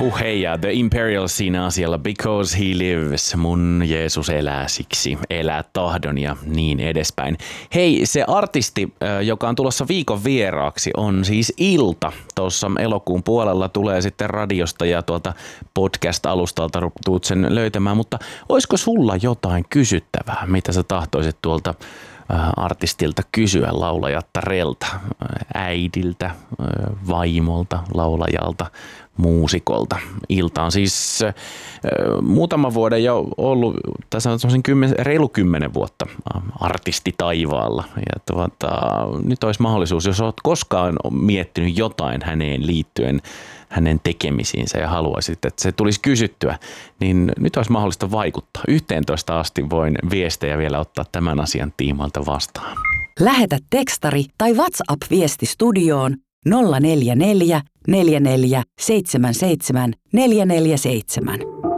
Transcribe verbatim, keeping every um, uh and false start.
Huh hei ja The Imperial siinä asialla Because He Lives, mun Jeesus elää siksi, elää tahdon ja niin edespäin. Hei, se artisti, joka on tulossa viikon vieraaksi, on siis Ilta. Tuossa elokuun puolella tulee sitten radiosta ja tuolta podcast-alustalta tuut sen löytämään, mutta olisiko sulla jotain kysyttävää, mitä sä tahtoisit tuolta artistilta kysyä, laulajattarelta, äidiltä, vaimolta, laulajalta, muusikolta. Ilta on siis äh, muutama vuoden jo ollut, tässä on semmoisen kymmen, reilu kymmenen vuotta artisti taivaalla. Ja tuota, nyt olisi mahdollisuus, jos olet koskaan miettinyt jotain häneen liittyen, hänen tekemisiinsä ja haluaisit, että se tulisi kysyttyä, niin nyt olisi mahdollista vaikuttaa. yhteentoista asti voin viestejä vielä ottaa tämän asian tiimoilta vastaan. Lähetä tekstari tai WhatsApp-viesti studioon nolla neljä neljä, neljä neljä, seitsemän seitsemän, neljä neljä seitsemän.